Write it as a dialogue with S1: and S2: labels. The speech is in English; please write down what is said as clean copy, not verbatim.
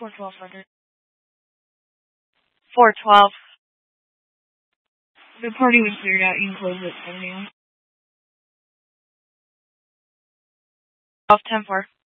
S1: 41200. 412. The party was cleared out. You can close at 7 a.m. Off 10-4.